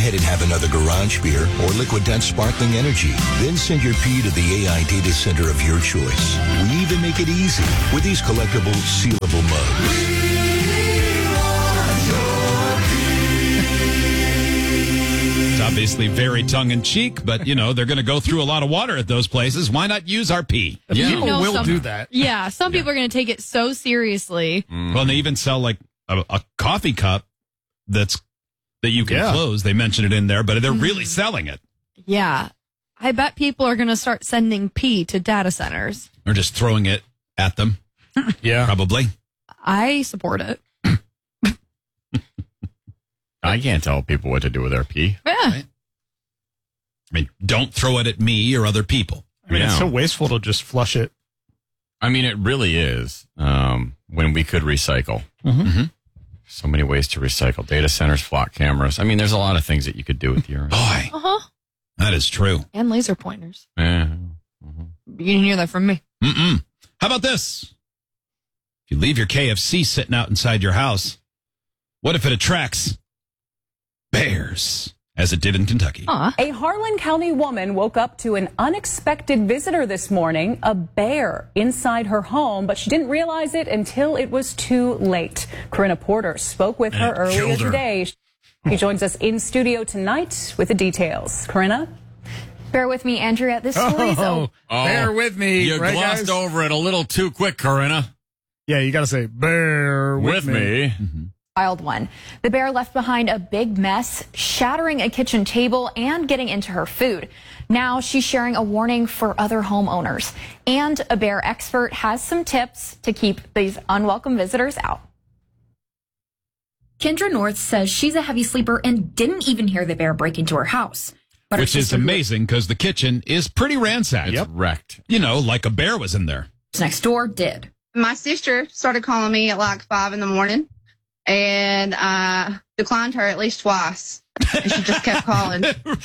ahead and have another garage beer or Liquid Death Sparkling Energy. Then send your pee to the AI data center of your choice. We even make it easy with these collectible, sealable mugs. It's obviously very tongue-in-cheek, but, you know, they're going to go through a lot of water at those places. Why not use our pee? Yeah. People will some- do that. Yeah, some people are going to take it so seriously. Well, and they even sell, like, a coffee cup that you can close. They mention it in there, but they're really selling it. Yeah. I bet people are going to start sending pee to data centers. Or just throwing it at them. Yeah. Probably. I support it. I can't tell people what to do with their pee. Yeah. Right. I mean, don't throw it at me or other people. I mean, it's Yeah. so wasteful to just flush it. I mean, it really is. When we could recycle. Mhm. So many ways to recycle. Data centers, flock cameras. I mean, there's a lot of thing that you could do with your... Boy, Uh-huh. that is true. And laser pointers. Yeah. You didn't hear that from me. Mm-mm. How about this? If you leave your KFC sitting out inside your house, what if it attracts bears, as it did in Kentucky? A Harlan County woman woke up to an unexpected visitor this morning, a bear inside her home, but she didn't realize it until it was too late. Corinna Porter spoke with her earlier today. She joins us in studio tonight with the details. Corinna? Bear with me, Andrea. This story is Bear with me. You right, glossed guys? over it a little too quick, Corinna. Yeah, you got to say, bear with me. wild one. The bear left behind a big mess, shattering a kitchen table and getting into her food. Now she's sharing a warning for other homeowners. And a bear expert has some tips to keep these unwelcome visitors out. Kendra North says she's a heavy sleeper and didn't even hear the bear break into her house. But Which is amazing because the kitchen is pretty ransacked. It's wrecked. You know, like a bear was in there. next door did. My sister started calling me at like 5 in the morning, and I declined her at least twice. And she just kept calling.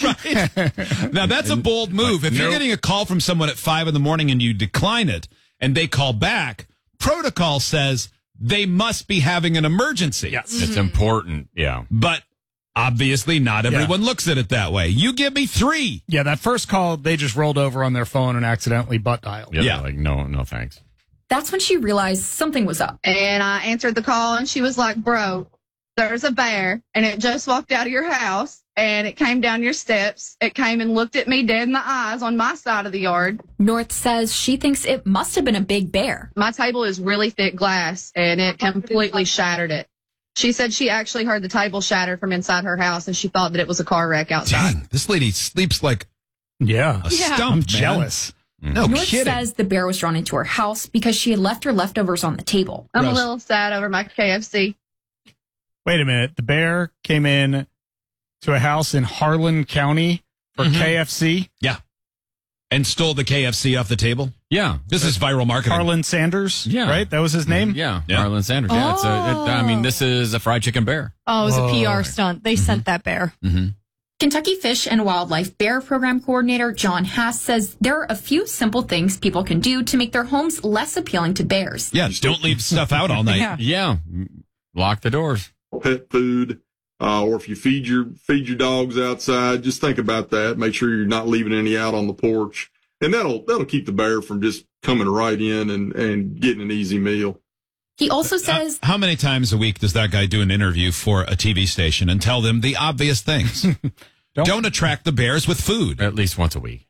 Right. Now, that's a bold move. If you're getting a call from someone at 5 in the morning and you decline it and they call back, protocol says they must be having an emergency. Yes. It's important. Yeah. But obviously, not everyone looks at it that way. You give me 3. Yeah, that first call, they just rolled over on their phone and accidentally butt dialed. Yeah. Like, no, thanks. That's when she realized something was up. And I answered the call, and she was like, bro, there's a bear, and it just walked out of your house, and it came down your steps. It came and looked at me dead in the eyes on my side of the yard. North says she thinks it must have been a big bear. My table is really thick glass, and it completely shattered it. She said she actually heard the table shatter from inside her house, and she thought that it was a car wreck outside. Dang, this lady sleeps like Yeah. a stump, I'm man. jealous. No North kidding. says the bear was drawn into her house because she had left her leftovers on the table. I'm a Gross. little sad over my KFC. Wait a minute. The bear came in to a house in Harlan County for KFC. Yeah. And stole the KFC off the table. Yeah. This is viral marketing. Harlan Sanders. Yeah. Right? That was his name? Yeah. Yeah. Harlan Sanders. Yeah. I mean, this is a fried chicken bear. Oh, it was Whoa. a PR stunt. They sent that bear. Kentucky Fish and Wildlife Bear Program Coordinator John Hass says there are a few simple things people can do to make their homes less appealing to bears. Yeah, don't leave stuff out all night. Yeah. Lock the doors. Pet food, or if you feed your dogs outside, just think about that. Make sure you're not leaving any out on the porch, and that'll keep the bear from just coming right in and getting an easy meal. He also says How many times a week does that guy do an interview for a TV station and tell them the obvious things? Don't attract the bears with food. At least once a week.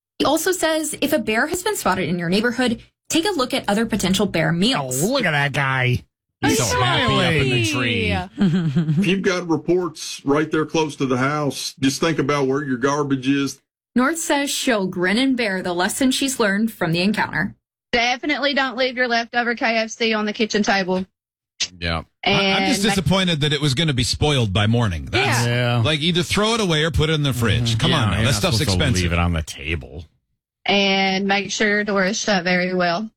if a bear has been spotted in your neighborhood, take a look at other potential bear meals. Oh, look at that guy. He's so happy up in the Hey. tree. If you've got reports right there close to the house, just think about where your garbage is. North says she'll grin and bear the lesson she's learned from the encounter. Definitely don't leave your leftover KFC on the kitchen table. Yeah. I'm just disappointed that it was going to be spoiled by morning. That's, Yeah. Like either throw it away or put it in the fridge. Come on, now. you're That not stuff's supposed to expensive. Leave it on the table. And make sure your door is shut very well.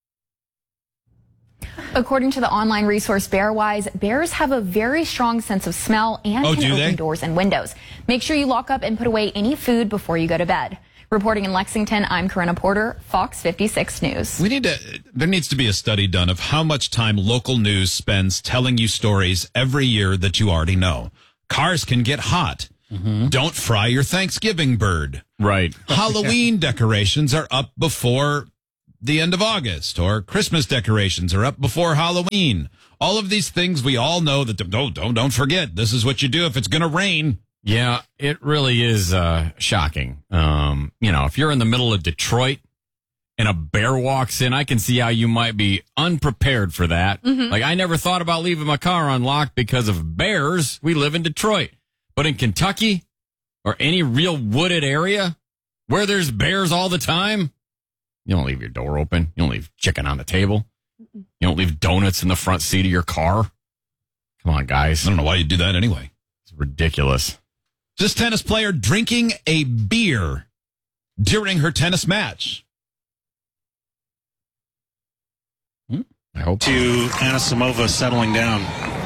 According to the online resource Bearwise, bears have a very strong sense of smell and Oh, can do open they? doors and windows. Make sure you lock up and put away any food before you go to bed. Reporting in Lexington, I'm Corinna Porter, Fox 56 News. There needs to be a study done of how much time local news spends telling you stories every year that you already know. Cars can get hot. Don't fry your Thanksgiving bird. Right. Halloween decorations are up before the end of August, or Christmas decorations are up before Halloween. All of these things we all know that don't forget. This is what you do if it's going to rain. Yeah, it really is shocking. If you're in the middle of Detroit and a bear walks in, I can see how you might be unprepared for that. Like, I never thought about leaving my car unlocked because of bears. We live in Detroit. But in Kentucky or any real wooded area where there's bears all the time, you don't leave your door open. You don't leave chicken on the table. You don't leave donuts in the front seat of your car. Come on, guys. I don't know why you do that anyway. It's ridiculous. This tennis player drinking a beer during her tennis match. I hope to Anna Samova settling down.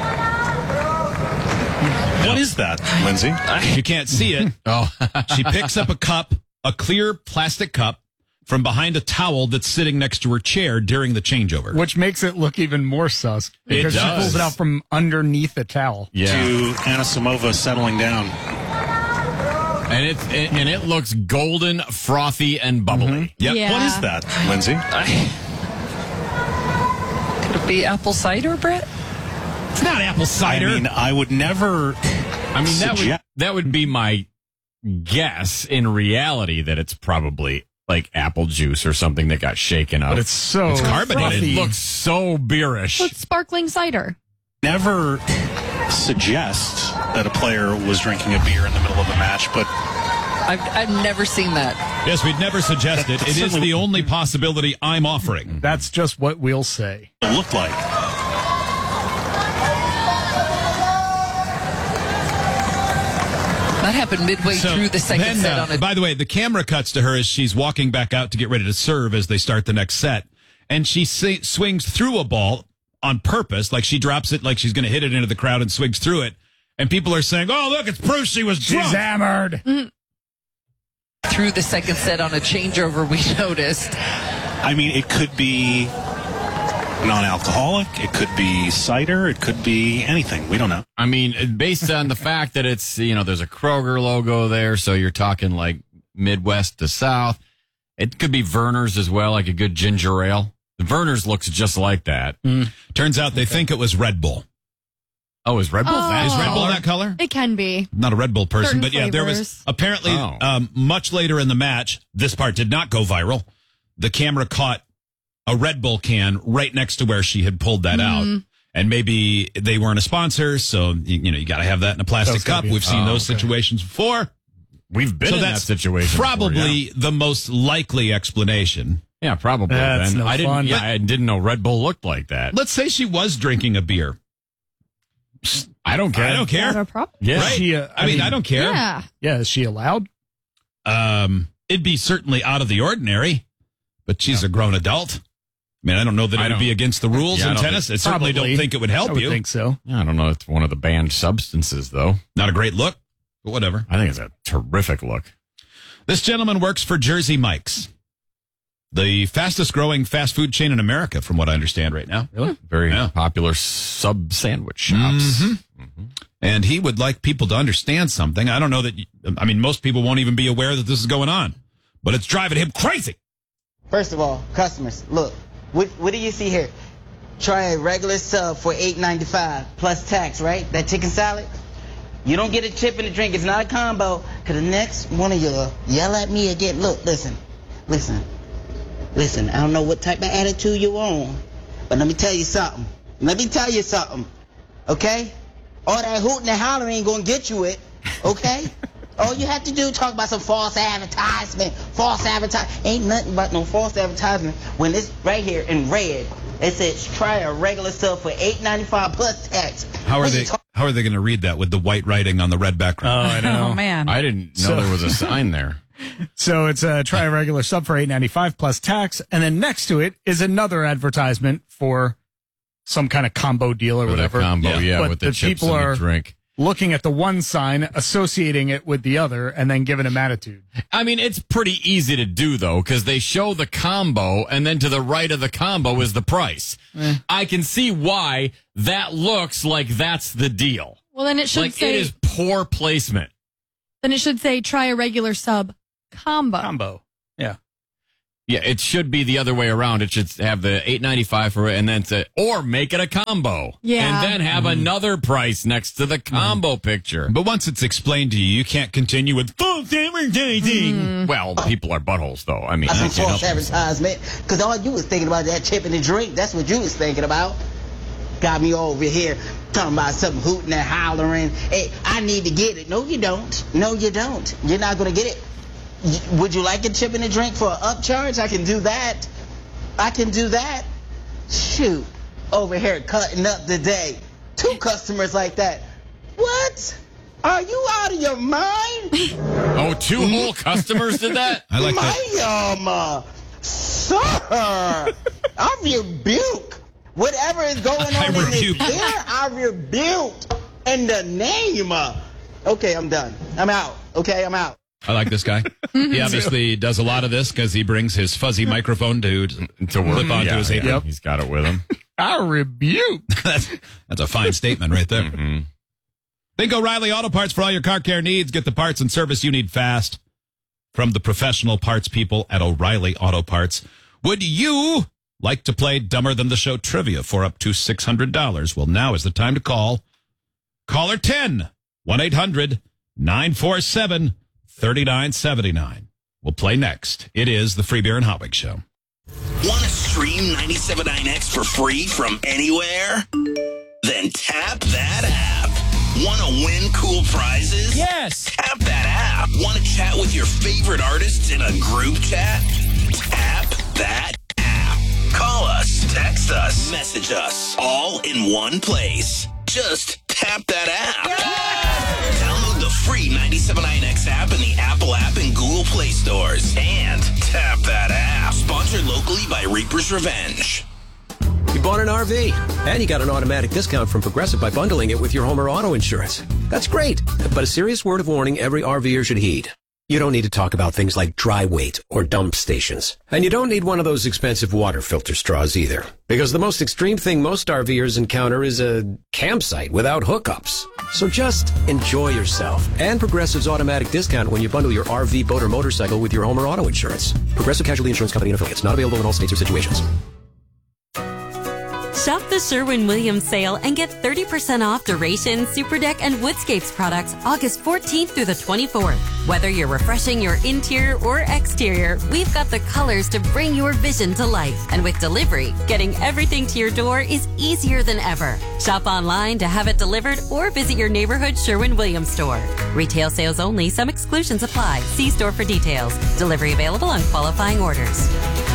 What is that, Lindsay? You can't see it. She picks up a cup, a clear plastic cup, from behind a towel that's sitting next to her chair during the changeover. Which makes it look even more sus. Because she pulls it out from underneath the towel. Yeah. To Anna Samova settling down. And it looks golden, frothy, and bubbly. Yep. Yeah. What is that, Lindsay? Could it be apple cider, Brett? It's not apple cider. I mean, I would never. That would be my guess. In reality, that it's probably like apple juice or something that got shaken up. But it's carbonated. It looks so beerish. It's sparkling cider. Never suggest that a player was drinking a beer in the middle of a match, but I've never seen that. Yes, we'd never suggest it. It is the only possibility I'm offering. That's just what we'll say. It looked like. That happened midway through the second set on it. By the way, the camera cuts to her as she's walking back out to get ready to serve as they start the next set. And she swings through a ball on purpose, like she drops it, like she's going to hit it into the crowd and swings through it. And people are saying, oh, look, it's proof she was drunk. She's hammered. Through the second set on a changeover, we noticed. I mean, it could be non-alcoholic. It could be cider. It could be anything. We don't know. I mean, based on the fact that it's, there's a Kroger logo there, so you're talking like Midwest to South. It could be Verner's as well, like a good ginger ale. Verner's looks just like that. Turns out they think it was Red Bull. Oh, is Red Bull that? Is Red Bull that color? It can be. Not a Red Bull person, Certain but yeah, there was flavors. apparently much later in the match. This part did not go viral. The camera caught a Red Bull can right next to where she had pulled that out. And maybe they weren't a sponsor, so you got to have that in a plastic cup. We've seen those situations before. We've been in that situation. Probably before, the most likely explanation. Yeah, probably. That's Ben. no fun. I didn't know Red Bull looked like that. Let's say she was drinking a beer. I don't care. I don't care. Not a problem. Yeah. Right? I mean, I don't care. Yeah. Yeah, is she allowed? It'd be certainly out of the ordinary, but she's a grown adult. I mean, I don't know that it would be against the rules in tennis. I certainly don't think it would help you. I think so. Yeah, I don't know. It's one of the banned substances, though. Not a great look, but whatever. I think it's a terrific look. This gentleman works for Jersey Mike's, the fastest growing fast food chain in America, from what I understand right now. Really? Very popular sub sandwich shops. And he would like people to understand something. I don't know that, most people won't even be aware that this is going on, but it's driving him crazy. First of all, customers, look, what do you see here? Try a regular sub for $8.95 plus tax, right? That chicken salad? You don't get a chip and a drink. It's not a combo. Because the next one of you yell at me again. Look, listen. I don't know what type of attitude you're on, but let me tell you something. Okay? All that hooting and hollering ain't going to get you it. Okay? All you have to do is talk about some false advertisement. Ain't nothing but no false advertisement when it's right here in red. It says try a regular sub for $8.95 plus tax. How are they going to read that with the white writing on the red background? Oh, I know. Oh, man. I didn't know there was a sign there. So it's try a regular sub for $8.95 plus tax, and then next to it is another advertisement for some kind of combo deal or whatever. Combo, but with the chips people and are the drink. Looking at the one sign, associating it with the other, and then giving them attitude. I mean, it's pretty easy to do, though, because they show the combo, and then to the right of the combo is the price. I can see why that looks like that's the deal. Well, then it should like say it is poor placement. Then it should say try a regular sub combo. Combo. Yeah. Yeah, it should be the other way around. It should have the $8.95 for it, and then say, or make it a combo. Yeah. And then have another price next to the combo picture. But once it's explained to you, you can't continue with false advertising. Well, people are buttholes, though. I mean, That's you some know. false advertisement. Because all you was thinking about that chip and the drink. That's what you was thinking about. Got me over here talking about something hooting and hollering. Hey, I need to get it. No, you don't. No, you don't. You're not going to get it. Would you like a chip and a drink for an upcharge? I can do that. I can do that. Shoot. Over here cutting up today. 2 customers like that. What? Are you out of your mind? Oh, 2 whole customers did that? I like that. Sir, I rebuke whatever is going on in this here. I rebuke in the name of. Okay, I'm done. I'm out. Okay, I'm out. I like this guy. He obviously does a lot of this because he brings his fuzzy microphone to flip onto his apron. Yep. He's got it with him. I rebuke. That's a fine statement right there. Mm-hmm. Think O'Reilly Auto Parts for all your car care needs. Get the parts and service you need fast from the professional parts people at O'Reilly Auto Parts. Would you like to play Dumber Than the Show trivia for up to $600? Well, now is the time to call. Caller 10, 1-800-947-3979. We'll play next. It is the Free Beer and Hotwig Show. Want to stream 97.9X for free from anywhere? Then tap that app. Want to win cool prizes? Yes! Tap that app. Want to chat with your favorite artists in a group chat? Tap that app. Call us, text us, message us, all in one place. Just tap that app. Download the free 97.9X app in the Apple app and Google Play stores. And tap that app. Sponsored locally by Reaper's Revenge. You bought an RV, and you got an automatic discount from Progressive by bundling it with your home or auto insurance. That's great, but a serious word of warning every RVer should heed. You don't need to talk about things like dry weight or dump stations. And you don't need one of those expensive water filter straws either. Because the most extreme thing most RVers encounter is a campsite without hookups. So just enjoy yourself and Progressive's automatic discount when you bundle your RV, boat, or motorcycle with your home or auto insurance. Progressive Casualty Insurance Company and affiliates. Not available in all states or situations. Shop the Sherwin-Williams sale and get 30% off Duration, Superdeck, and Woodscapes products August 14th through the 24th. Whether you're refreshing your interior or exterior, we've got the colors to bring your vision to life. And with delivery, getting everything to your door is easier than ever. Shop online to have it delivered or visit your neighborhood Sherwin-Williams store. Retail sales only. Some exclusions apply. See store for details. Delivery available on qualifying orders.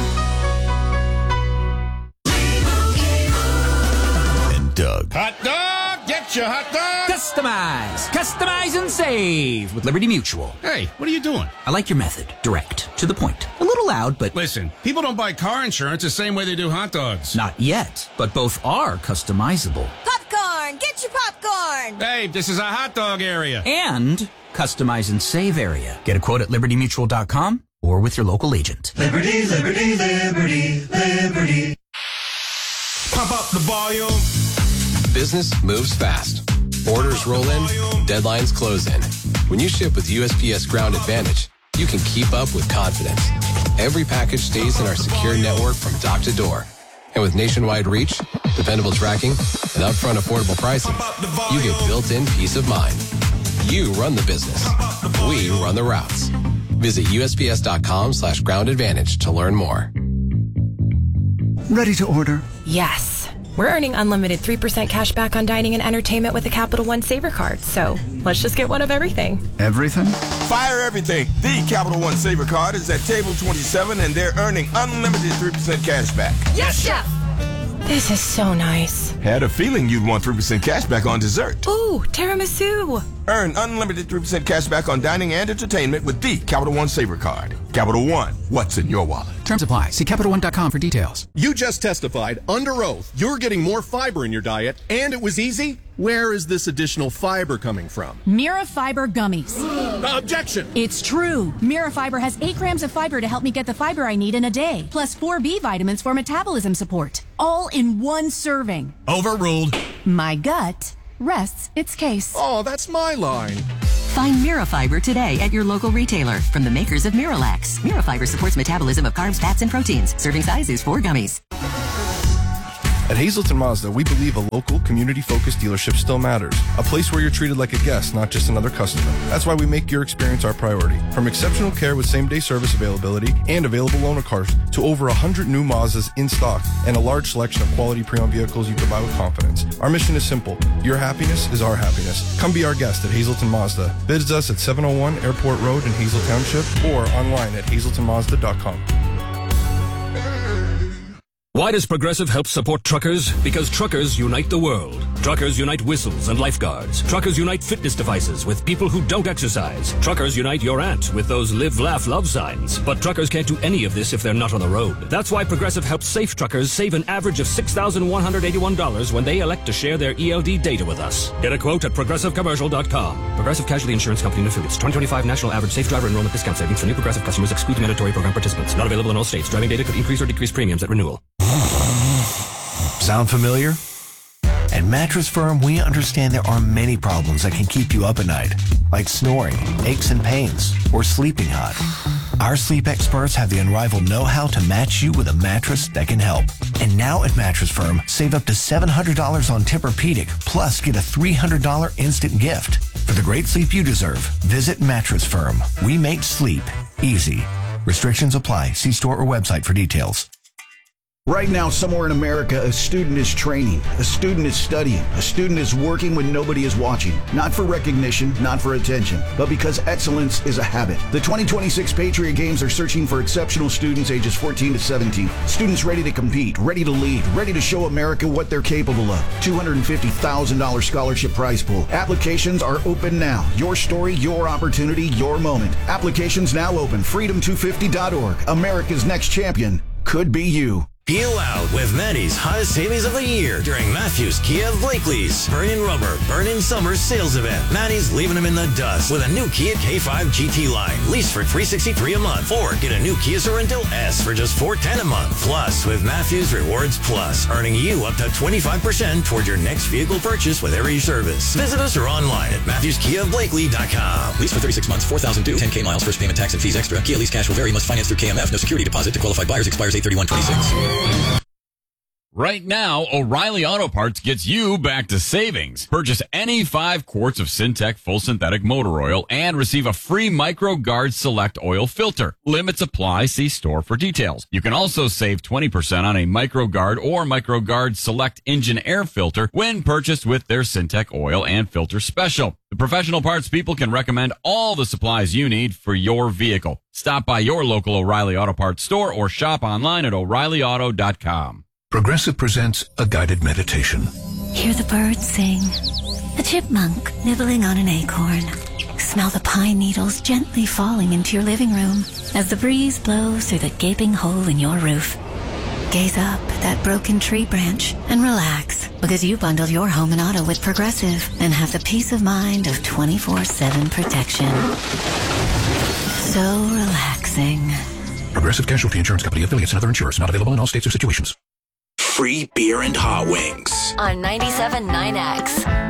Doug. Hot dog! Get your hot dog! Customize and save with Liberty Mutual. Hey, what are you doing? I like your method. Direct. To the point. A little loud, but... Listen, people don't buy car insurance the same way they do hot dogs. Not yet, but both are customizable. Popcorn! Get your popcorn! Hey, this is a hot dog area. And customize and save area. Get a quote at libertymutual.com or with your local agent. Liberty, liberty, liberty, liberty. Pump up the volume. Business moves fast. Orders roll in, deadlines close in. When you ship with USPS Ground Advantage, you can keep up with confidence. Every package stays in our secure network from dock to door. And with nationwide reach, dependable tracking, and upfront affordable pricing, you get built-in peace of mind. You run the business. We run the routes. Visit USPS.com/Ground Advantage to learn more. Ready to order? Yes. We're earning unlimited 3% cash back on dining and entertainment with a Capital One Saver card. So let's just get one of everything. Everything? Fire everything. The Capital One Saver card is at table 27 and they're earning unlimited 3% cash back. Yes, Chef! This is so nice. Had a feeling you'd want 3% cash back on dessert. Ooh, tiramisu. Earn unlimited 3% cash back on dining and entertainment with the Capital One Saver card. Capital One, what's in your wallet? Terms apply. See CapitalOne.com for details. You just testified under oath you're getting more fiber in your diet, and it was easy. Where is this additional fiber coming from? Mira Fiber Gummies. Objection! It's true. Mira Fiber has 8 grams of fiber to help me get the fiber I need in a day, plus 4 B vitamins for metabolism support. All in one serving. Overruled. My gut rests its case. Oh, that's my line. Find Mirafiber today at your local retailer from the makers of Miralax. Mirafiber supports metabolism of carbs, fats, and proteins. Serving size is 4 gummies. At Hazleton Mazda, we believe a local, community-focused dealership still matters. A place where you're treated like a guest, not just another customer. That's why we make your experience our priority. From exceptional care with same-day service availability and available loaner cars to over 100 new Mazdas in stock and a large selection of quality pre-owned vehicles you can buy with confidence. Our mission is simple. Your happiness is our happiness. Come be our guest at Hazleton Mazda. Visit us at 701 Airport Road in Hazel Township or online at hazeltonmazda.com. Why does Progressive help support truckers? Because truckers unite the world. Truckers unite whistles and lifeguards. Truckers unite fitness devices with people who don't exercise. Truckers unite your aunt with those live, laugh, love signs. But truckers can't do any of this if they're not on the road. That's why Progressive helps safe truckers save an average of $6,181 when they elect to share their ELD data with us. Get a quote at ProgressiveCommercial.com. Progressive Casualty Insurance Company and Affiliates. 2025 National Average Safe Driver Enrollment Discount Savings for new Progressive customers exclude mandatory program participants. Not available in all states. Driving data could increase or decrease premiums at renewal. Sound familiar? At Mattress Firm, we understand there are many problems that can keep you up at night, like snoring, aches and pains, or sleeping hot. Our sleep experts have the unrivaled know-how to match you with a mattress that can help. And now at Mattress Firm, save up to $700 on Tempur-Pedic, plus get a $300 instant gift. For the great sleep you deserve, visit Mattress Firm. We make sleep easy. Restrictions apply. See store or website for details. Right now, somewhere in America, a student is training, a student is studying, a student is working when nobody is watching. Not for recognition, not for attention, but because excellence is a habit. The 2026 Patriot Games are searching for exceptional students ages 14 to 17. Students ready to compete, ready to lead, ready to show America what they're capable of. $250,000 scholarship prize pool. Applications are open now. Your story, your opportunity, your moment. Applications now open. Freedom250.org. America's next champion could be you. Peel out with Maddie's hottest savings of the year during Matthews Kia of Blakely's Burn-In Rubber, Burn-In Summer sales event. Maddie's leaving them in the dust with a new Kia K5 GT line. Lease for $363 a month or get a new Kia Sorrento S for just $410 a month. Plus, with Matthews Rewards Plus, earning you up to 25% toward your next vehicle purchase with every service. Visit us or online at MatthewsKiaofBlakely.com. Lease for 36 months, 4,000 due, 10K miles, first payment, tax, and fees extra. Kia lease cash will vary, must finance through KMF. No security deposit to qualified buyers, expires 8/31/26. Right now, O'Reilly Auto Parts gets you back to savings. Purchase any 5 quarts of Syntec full synthetic motor oil and receive a free MicroGuard Select oil filter. Limits apply. See store for details. You can also save 20% on a MicroGuard or MicroGuard Select engine air filter when purchased with their Syntec oil and filter special. The professional parts people can recommend all the supplies you need for your vehicle. Stop by your local O'Reilly Auto Parts store or shop online at O'ReillyAuto.com. Progressive presents a guided meditation. Hear the birds sing, a chipmunk nibbling on an acorn. Smell the pine needles gently falling into your living room as the breeze blows through the gaping hole in your roof. Gaze up at that broken tree branch and relax because you bundle your home and auto with Progressive and have the peace of mind of 24/7 protection. So relaxing. Progressive Casualty Insurance Company, affiliates, and other insurers. Not available in all states or situations. Free beer and hot wings. On 97.9X.